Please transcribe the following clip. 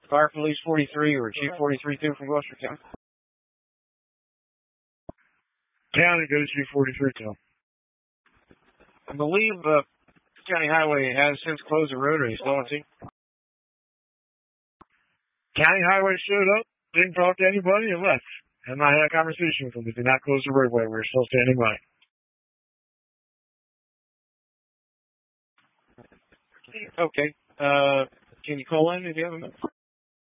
Fire Police 43 or Chief 43-2 from Gloucester County. County, go to Chief 43-2. I believe County Highway has since closed the road, or he's still on scene. County Highway showed up, didn't talk to anybody, and left. And I had a conversation with them. They did not close the roadway. We're still standing by. Okay. Can you call in if you have a minute?